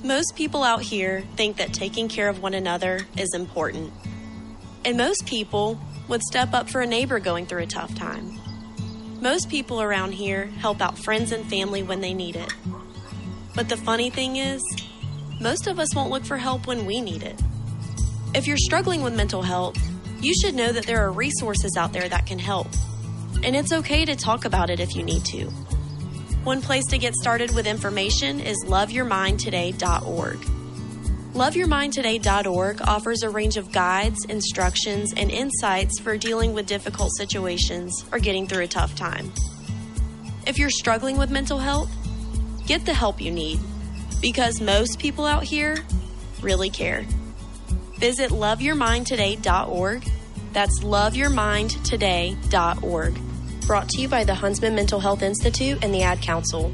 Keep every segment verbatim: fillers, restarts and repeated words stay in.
Most people out here think that taking care of one another is important. And most people would step up for a neighbor going through a tough time. Most people around here help out friends and family when they need it. But the funny thing is, most of us won't look for help when we need it. If you're struggling with mental health, you should know that there are resources out there that can help. And it's okay to talk about it if you need to. One place to get started with information is love your mind today dot org. love your mind today dot org offers a range of guides, instructions, and insights for dealing with difficult situations or getting through a tough time. If you're struggling with mental health, get the help you need, because most people out here really care. Visit love your mind today dot org. That's love your mind today dot org. Brought to you by the Huntsman Mental Health Institute and the Ad Council.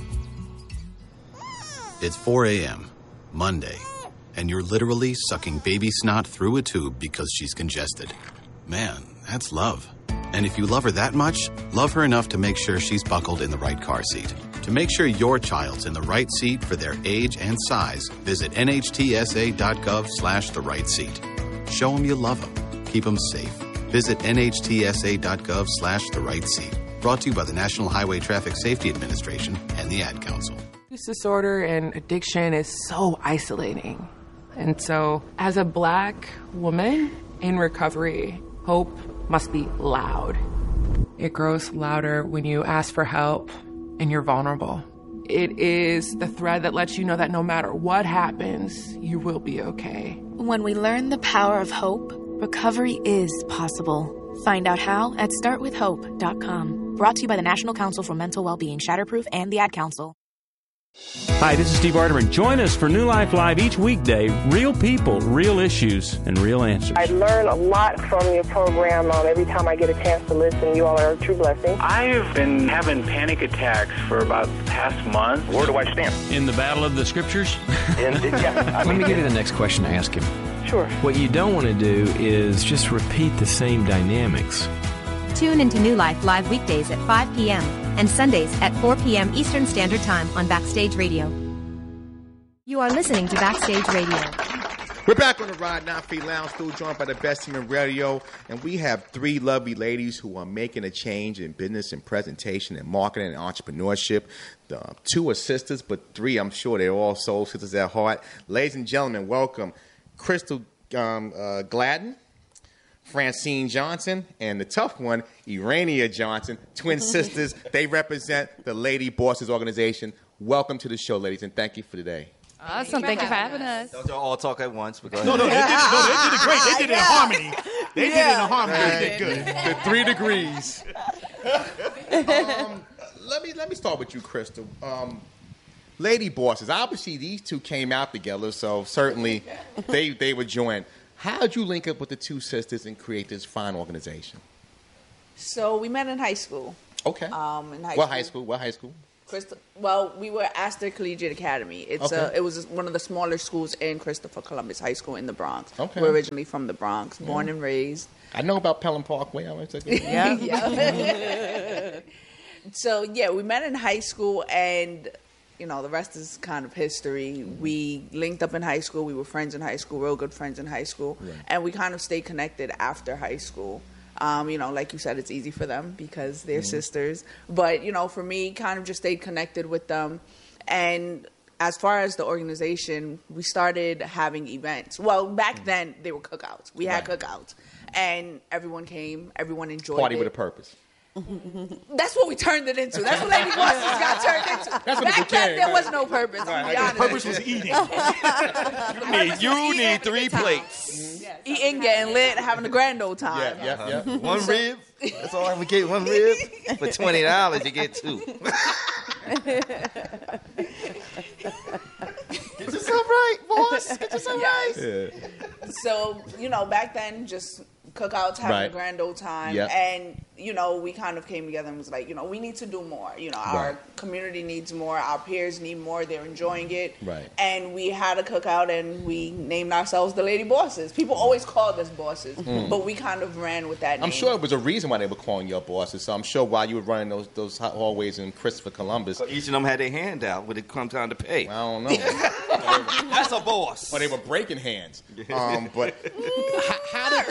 It's four a.m., Monday, and you're literally sucking baby snot through a tube because she's congested. Man, that's love. And if you love her that much, love her enough to make sure she's buckled in the right car seat. To make sure your child's in the right seat for their age and size, visit N H T S A dot gov slash the right seat. Show them you love them. Keep them safe. Visit N H T S A dot gov slash the right seat. Brought to you by the National Highway Traffic Safety Administration and the Ad Council. Use disorder and addiction is so isolating. And so, as a Black woman in recovery, hope must be loud. It grows louder when you ask for help and you're vulnerable. It is the thread that lets you know that no matter what happens, you will be okay. When we learn the power of hope, recovery is possible. Find out how at start with hope dot com. Brought to you by the National Council for Mental Wellbeing, Shatterproof, and the Ad Council. Hi, this is Steve Arterman. Join us for New Life Live each weekday. Real people, real issues, and real answers. I learn a lot from your program. Um, every time I get a chance to listen, you all are a true blessing. I've been having panic attacks for about the past month. Where do I stand? In the battle of the scriptures? In, yeah, Let me give you the next question to ask him. Sure. What you don't want to do is just repeat the same dynamics. Tune into New Life Live weekdays at five p.m. and Sundays at four p.m. Eastern Standard Time on Backstage Radio. You are listening to Backstage Radio. We're back on the Rod Not Free Lounge, still joined by the best team in radio, and we have three lovely ladies who are making a change in business and presentation and marketing and entrepreneurship. The, uh, two are sisters, but three, I'm sure they're all soul sisters at heart. Ladies and gentlemen, welcome Crystal um, uh, Gladden, Francine Johnson, and the tough one, Irania Johnson, twin sisters. They represent the Lady Bosses organization. Welcome to the show, ladies, and thank you for today. Awesome. Thank you for having us. Don't y'all all talk at once. But go ahead. No, no, they did, no, they did it great. They did it in harmony. They yeah. did it in harmony. Right. They did good. The three degrees. um, let me let me start with you, Crystal. Um, Lady Bosses. Obviously, these two came out together, so certainly they they were joined. How did you link up with the two sisters and create this fine organization? So we met in high school. Okay. Um, in high what school. high school? What high school? Christo- well, we were Astor Collegiate Academy. It's okay. a, it was one of the smaller schools in Christopher Columbus High School in the Bronx. Okay. We're originally from the Bronx, born yeah. and raised. I know about Pelham Parkway. I went to yeah. yeah. So, yeah, we met in high school, and, you know, the rest is kind of history. We linked up in high school. We were friends in high school, real good friends in high school. Right. And we kind of stayed connected after high school. Um, you know, like you said, it's easy for them because they're mm-hmm. sisters. But, you know, for me, kind of just stayed connected with them. And as far as the organization, we started having events. Well, back mm-hmm. then, they were cookouts. We had right. cookouts. And everyone came. Everyone enjoyed Party it. with a purpose. That's what we turned it into. That's what Lady Bosses got turned into. That's what Back then, became, there right. was no purpose. Right. The purpose was eating. you need, you need three plates. Mm-hmm. Yes. Eating, getting lit, having a grand old time. Yeah, yeah, yeah. Uh-huh. One rib. That's all I'm going to get. One rib. For twenty dollars, you get two. Get yourself right, boss. Get yourself yes. right. Yeah. So, you know, back then, just cookouts, having right. a grand old time. Yep. And, you know, we kind of came together and was like, you know, we need to do more. You know, our right. community needs more. Our peers need more. They're enjoying it. Right. And we had a cookout and we named ourselves the Lady Bosses. People always called us bosses, mm. but we kind of ran with that name. I'm sure it was a reason why they were calling you bosses. So I'm sure while you were running those those hallways in Christopher Columbus. So each of them had their hand out when it comes down to pay. I don't know. That's a boss. Or they were breaking hands. Um, but how, how did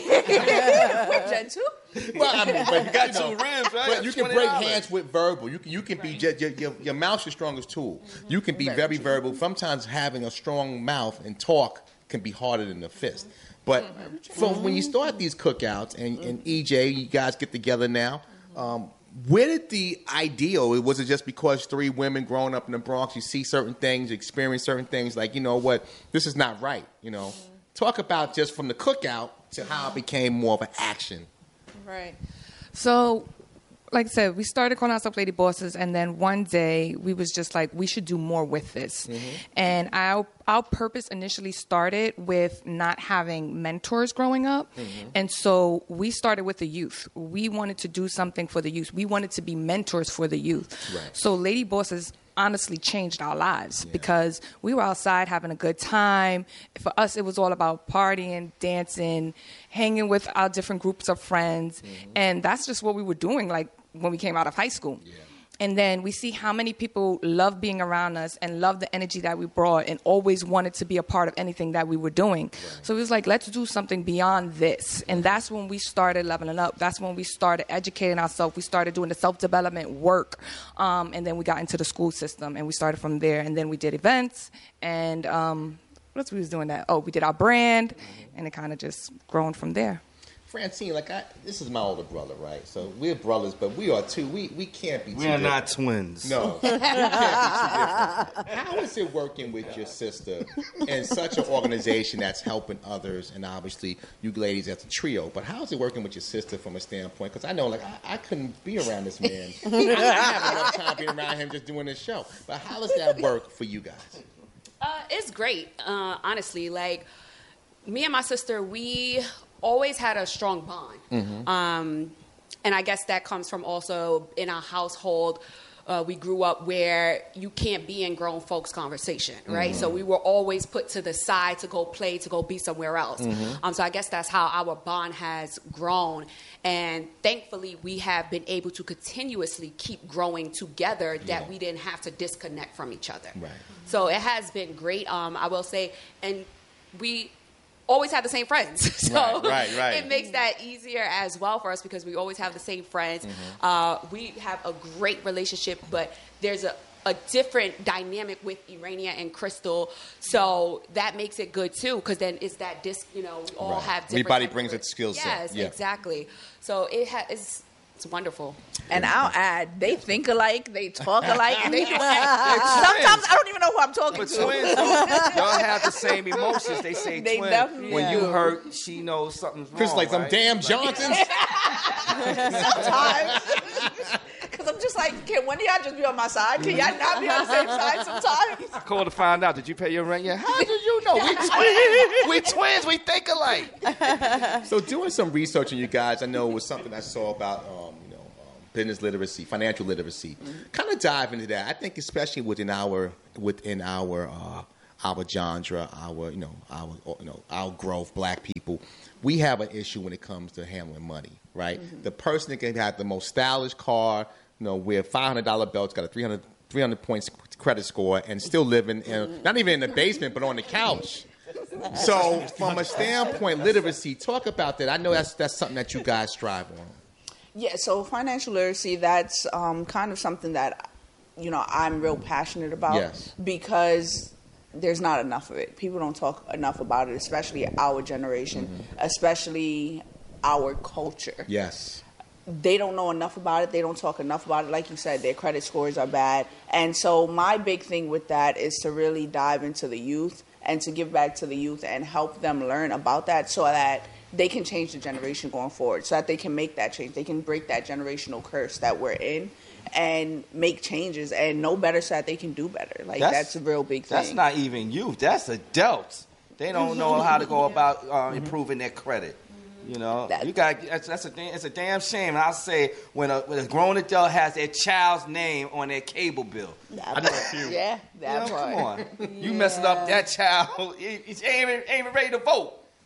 that? What, Gen two? Well, I mean, but You got you know, two rims, right? But you can twenty break dollars. hands with verbal. You can, you can be just, your, your your mouth's your strongest tool. You can be Very very true. verbal. Sometimes having a strong mouth and talk can be harder than the fist. But from when you start these cookouts and, and E J, you guys get together now. Um, where did the idea? Was it just because three women growing up in the Bronx, you see certain things, you experience certain things, like, you know what, this is not right. You know, talk about just from the cookout to how it became more of an action. Right. So, like I said, we started calling ourselves Lady Bosses, and then one day we was just like, we should do more with this. Mm-hmm. And our our purpose initially started with not having mentors growing up, Mm-hmm. and so we started with the youth. We wanted to do something for the youth. We wanted to be mentors for the youth. Right. So Lady Bosses honestly changed our lives because we were outside having a good time. For us, it was all about partying, dancing, hanging with our different groups of friends. Mm-hmm. And that's just what we were doing, like, when we came out of high school. And then we see how many people love being around us and love the energy that we brought and always wanted to be a part of anything that we were doing. Right. So it was like, let's do something beyond this. And that's when we started leveling up. That's when we started educating ourselves. We started doing the self-development work. Um, and then we got into the school system, and we started from there. And then we did events. And um, what else we was doing that? Oh, we did our brand. And it kind of just grown from there. Francine, like I, this is my older brother, right? So we're brothers, but we are two. We we can't be. We two are different. not twins. No, we can't be two different. How is it working with your sister in such an organization that's helping others, and obviously you ladies as a trio? But how is it working with your sister from a standpoint? Because I know, like, I, I couldn't be around this man. I don't have enough time being around him just doing this show. But how does that work for you guys? Uh, it's great, uh, honestly. Like, me and my sister, we always had a strong bond. Mm-hmm. Um, and I guess that comes from also in our household, uh, we grew up where you can't be in grown folks' conversation, right? Mhm. So we were always put to the side to go play, to go be somewhere else. Mhm. Um, so I guess that's how our bond has grown. And thankfully, we have been able to continuously keep growing together that Yeah. we didn't have to disconnect from each other. Right. So it has been great, um, I will say. And we always have the same friends. So Right, right, right. it makes that easier as well for us because we always have the same friends. Mhm. Uh, we have a great relationship, but there's a, a different dynamic with Urania and Crystal. So that makes it good too, because then it's that disc, you know, we all Right. have different. Everybody type of- brings its skill set. Yes, Yeah. exactly. So it ha- it's, it's wonderful. And I'll add, they think alike, they talk alike, they do. twins. Sometimes I don't even know who I'm talking But to. twins, don't- y'all have the same emotions. They say They twin. definitely When you do. hurt, she knows something's wrong. Chris, like some right? damn Johnsons. Sometimes. Because I'm just like, can one of y'all just be on my side? Can y'all not be on the same side sometimes? I called to find out. Did you pay your rent yet? How did you know? We twins. We twins. We think alike. So doing some research on you guys, I know it was something I saw about um, you know um, business literacy, financial literacy. Kind of dive into that. I think especially within our within our uh, our genre, our you know our you know our growth, black people, we have an issue when it comes to handling money. Right, Mhm. the person that can have the most stylish car, you know, wear five hundred dollar belts, got a three hundred, three hundred points credit score, and still living in, not even in the basement, but on the couch. So, from a standpoint, literacy, talk about that. I know that's that's something that you guys strive on. Yeah, so financial literacy, that's um, kind of something that, you know, I'm real passionate about. Yes. Because there's not enough of it. People don't talk enough about it, especially our generation, especially our culture. Yes. They don't know enough about it. They don't talk enough about it. Like you said, their credit scores are bad. And so my big thing with that is to really dive into the youth and to give back to the youth and help them learn about that so that they can change the generation going forward, so that they can make that change. They can break that generational curse that we're in and make changes and know better so that they can do better. Like, that's, a real big thing. That's not even youth. That's adults. They don't know how to go about uh, improving their credit. You know, you got that's, that's a it's a damn shame. And I'll say when a when a grown adult has their child's name on their cable bill, That I know a part. few. Yeah, that You know, part. come on, you messing up that child. He, he ain't, even, ain't even ready to vote.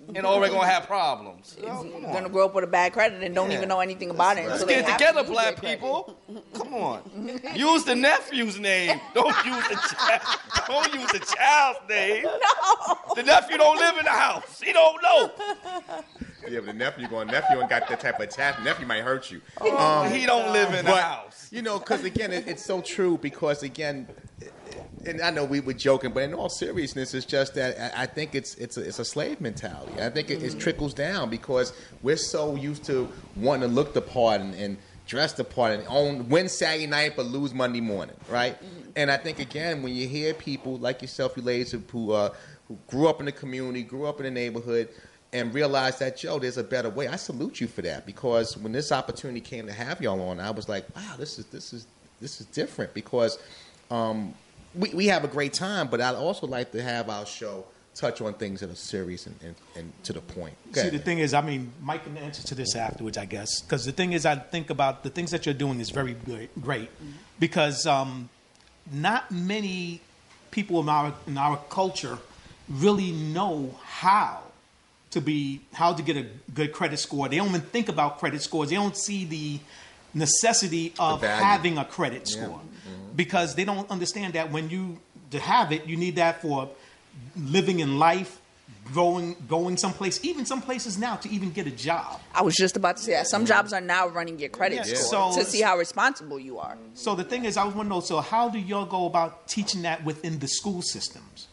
and already gonna have problems. You're gonna grow up with a bad credit and don't Yeah. even know anything about it. Let's until they get have together, to use black their credit. people. Come on. Use the nephew's name. Don't use the child. Don't use the child's name. No. The nephew don't live in the house. He don't know. Yeah, but the nephew going, nephew ain't got that type of attachment. Nephew might hurt you. Oh, he don't live in the but, house. You know, because again, it, it's so true. Because again, and I know we were joking, but in all seriousness, it's just that I I think it's it's a, it's a slave mentality. I think it, it trickles down because we're so used to wanting to look the part and, and dress the part and own win Saturday night but lose Monday morning, right? And I think again, when you hear people like yourself, you ladies who who, uh, who grew up in the community, grew up in the neighborhood, and realize that, Joe, there's a better way. I salute you for that, because when this opportunity came to have y'all on, I was like, wow, this is this is this is different, because um, we we have a great time, but I'd also like to have our show touch on things that are serious and, and, and to the point. Go See, ahead, the man. thing is, I mean, Mike can answer to this afterwards, I guess, because the thing is, I think about the things that you're doing is very good, great, because um, not many people in our in our culture really know how to be how to get a good credit score. They don't even think about credit scores. They don't see the necessity of The value. having a credit Yeah. score because they don't understand that when you to have it, you need that for living in life, going going someplace, even some places now to even get a job. I was just about to say that. Some jobs are now running your credit Yeah. score So- to see how responsible you are. So the thing is, I was want to know, so how do y'all go about teaching that within the school systems?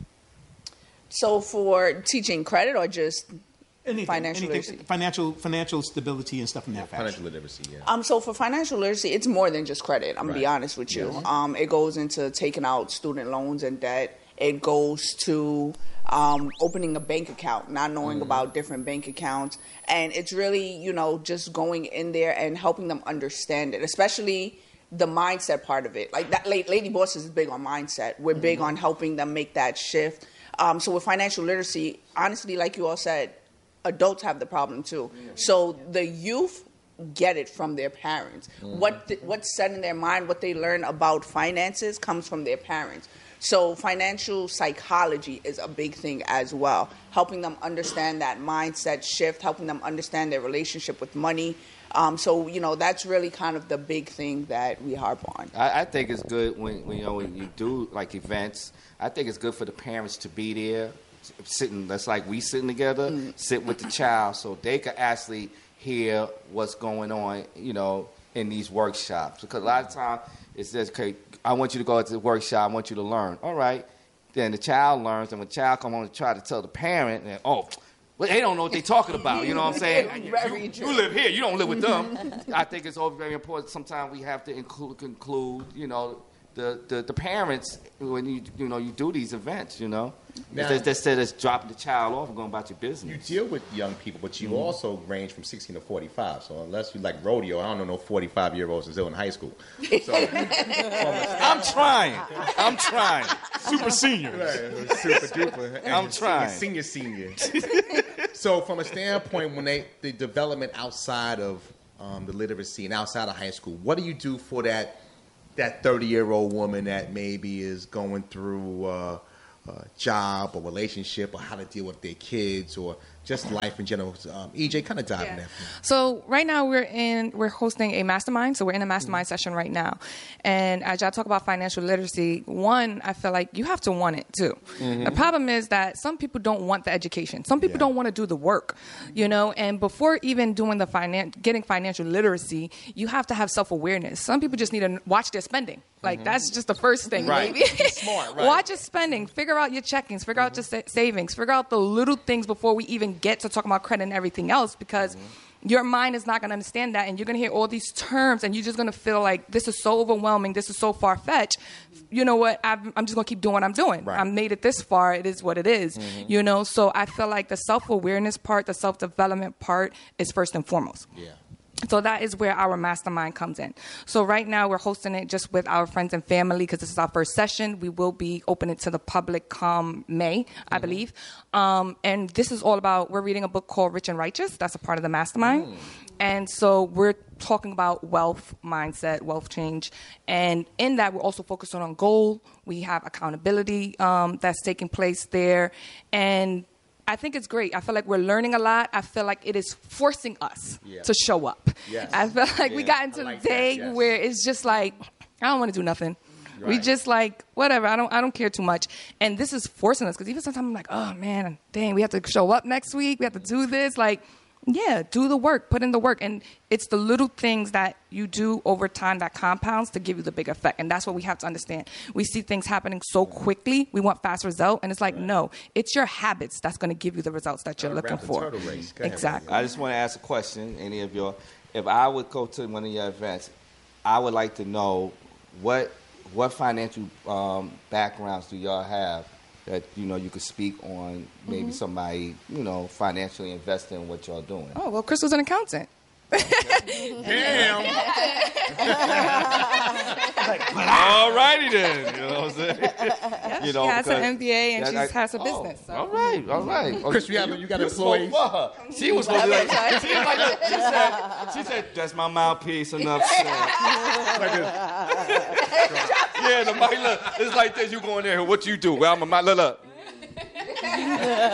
So for teaching credit or just Anything, financial anything, literacy? financial financial stability and stuff in that fashion. Financial literacy, yeah. Um, so for financial literacy, it's more than just credit. I'm gonna be Right. honest with you. Yes. Um, it goes into taking out student loans and debt. It goes to um, opening a bank account, not knowing about different bank accounts, and it's really, you know, just going in there and helping them understand it, especially the mindset part of it. Like that, Lady Bosses is big on mindset. We're big on helping them make that shift. Um, so with financial literacy, honestly, like you all said, adults have the problem too. So the youth get it from their parents. What th- what's set in their mind, what they learn about finances comes from their parents. So financial psychology is a big thing as well, helping them understand that mindset shift, helping them understand their relationship with money. Um, so, you know, that's really kind of the big thing that we harp on. I, I think it's good when, when you know when you do like events. I think it's good for the parents to be there, sitting. That's like we sitting together, sit with the child, so they can actually hear what's going on. You know, in these workshops, because a lot of times it says, "Okay, I want you to go to the workshop. I want you to learn." All right, then the child learns, and when the child come home and try to tell the parent, and oh. Well, they don't know what they're talking about. You know what I'm saying? Very You, true. you live here. You don't live with them. I think it's always very important. Sometimes we have to include, conclude, you know, the, the, the parents when you you know you do these events. You know, Now- they, they said it's dropping the child off and going about your business. You deal with young people, but you Mhm. also range from sixteen to forty-five. So unless you like rodeo, I don't know no forty-five-year-olds still in high school. So, I'm trying. I'm trying. Super senior. Right, super duper. And I'm trying. Senior, senior. So from a standpoint, when they the development outside of um, the literacy and outside of high school, what do you do for that that thirty-year-old woman that maybe is going through uh, a job or relationship or how to deal with their kids or just life in general? Um, E J, kind of dive in there. for me. So right now we're in we're hosting a mastermind. So we're in a mastermind session right now, and as y'all talk about financial literacy, one, I feel like you have to want it too. Mhm. The problem is that some people don't want the education. Some people don't want to do the work, you know. And before even doing the finan- getting financial literacy, you have to have self awareness. Some people just need to watch their spending. Like that's just the first thing, Right. maybe. Smart, right. Watch your spending. Figure out your checkings. Figure out your sa- savings. Figure out the little things before we even get to talking about credit and everything else, because your mind is not going to understand that, and you're going to hear all these terms, and you're just going to feel like this is so overwhelming. This is so far fetched. You know what? I've, I'm just going to keep doing what I'm doing. I made it this far. It is what it is. Mhm. You know. So I feel like the self awareness part, the self development part, is first and foremost. Yeah. So that is where our mastermind comes in. So right now we're hosting it just with our friends and family because this is our first session. We will be opening it to the public come May, I believe. Um, and this is all about, we're reading a book called Rich and Righteous. That's a part of the mastermind. And so we're talking about wealth mindset, wealth change. And in that, we're also focusing on goal. We have accountability um, that's taking place there. And I think it's great. I feel like we're learning a lot. I feel like it is forcing us Yeah. to show up. Yes. I feel like we Yeah, got into I like the day that, yes. where it's just like, I don't want to do nothing. We Right. just like, whatever, I don't I don't care too much. And this is forcing us, because even sometimes I'm like, oh man, dang, we have to show up next week. We have to do this. Like, yeah, do the work, put in the work. And it's the little things that you do over time that compounds to give you the big effect. And that's what we have to understand. We see things happening so quickly. We want fast result. And it's like, no, it's your habits that's going to give you the results that you're looking for. Exactly. I just want to ask a question, any of y'all. If I would go to one of your events, I would like to know what what financial um, backgrounds do y'all have that, you know, you could speak on maybe Mhm. somebody, you know, financially investing in what y'all doing. Oh, well, Crystal's an accountant. Damn. All righty then. You know what I'm saying? Yeah, You know, she has an because- M B A and Yeah, she I- has a oh, business. So. All right, all right. Chris, you have- you got you employees? spoke for her. She was supposed to be like, she, was like she said, she said, that's my mouthpiece, enough said. Yeah, the mic, look, it's like this, you go in there, what you do? Well, I'm a mic, look, look. Speaking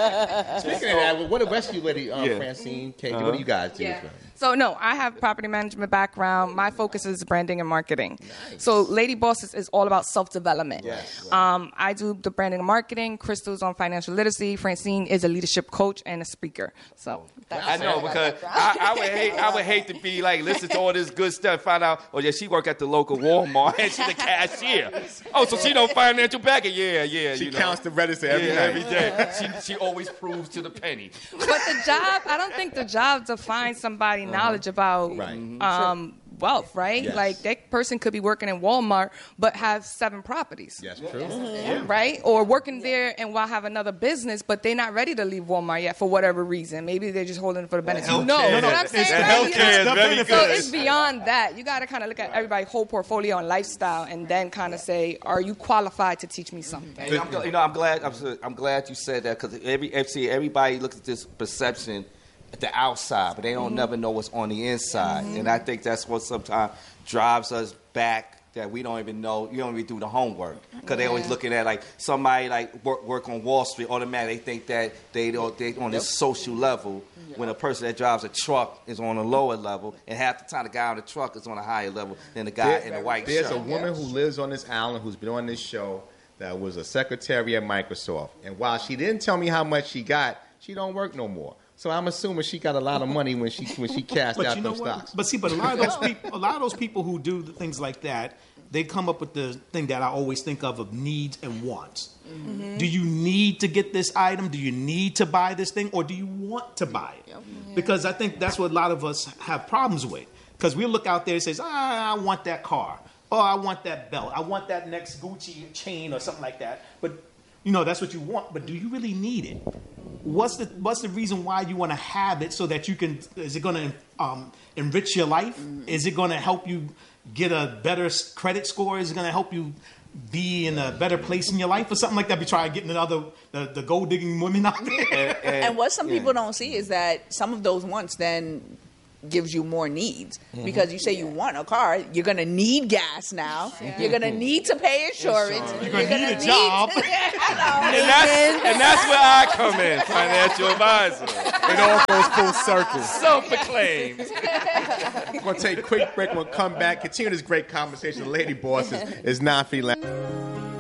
of that, what the rest of you lady, um, Yeah. Francine, Katie, Uh-huh. what do you guys do? Yeah. So, no, I have property management background. My focus is branding and marketing. So, Lady Bosses is all about self-development. Yes, um, I do the branding and marketing. Crystal's on financial literacy. Francine is a leadership coach and a speaker. So, that's I know, because I, I would hate I would hate to be like, listen to all this good stuff, find out, oh yeah, she work at the local Walmart and she's a cashier. Oh, so she know financial backing? Yeah, yeah. She you know. counts the register every yeah, night. every day. She, she always proves to the penny. But the job, I don't think the job defines somebody knowledge about um, wealth, right? Yes. Like that person could be working in Walmart but have seven properties. Yes, true. Yeah. Right? Or working there and while have another business, but they're not ready to leave Walmart yet for whatever reason. Maybe they're just holding it for the benefits. Who knows? You know what I'm saying? The Right? healthcare is very So good. it's beyond that. You got to kind of look at everybody's whole portfolio and lifestyle, and then kind of say, "Are you qualified to teach me something?" And I'm, gl- you know, I'm glad. I'm, so- I'm glad you said that, because every see everybody looks at this perception at the outside, but they don't Mhm. never know what's on the inside. Mhm. And I think that's what sometimes drives us back. That we don't even know, you don't even do the homework, because they always Yeah. looking at like somebody like work, work on Wall Street. Automatically, they think that they don't they on this social level. When a person that drives a truck is on a lower level, and half the time the guy on the truck is on a higher level than the guy There- in the white There's shirt. a woman who lives on this island who's been on this show that was a secretary at Microsoft. And while she didn't tell me how much she got, she don't work no more. So I'm assuming she got a lot of money when she when she cashed But out you know those what? stocks. But see, but a lot of those people, a lot of those people who do the things like that, they come up with the thing that I always think of of needs and wants. Mm-hmm. Do you need to get this item? Do you need to buy this thing, or do you want to buy it? Because I think that's what a lot of us have problems with. Because we look out there and says, ah, I want that car. Oh, I want that belt. I want that next Gucci chain or something like that. But you know, that's what you want. But do you really need it? What's the What's the reason why you want to have it, so that you can? Is it going to um, enrich your life? Is it going to help you get a better s- credit score? Is it going to help you be in a better place in your life, or something like that? Be trying getting another the, the gold digging women out there. And what some people don't see is that some of those wants then gives you more needs, Mhm. because you say you want a car, you're gonna need gas now. You're gonna need to pay insurance. You're gonna need a job. I know. And that's, and that's where I come in, financial advisor. It all goes full circle. Self-proclaimed. We're going to take a quick break. We'll come back. Continue this great conversation. Lady Bosses is not free.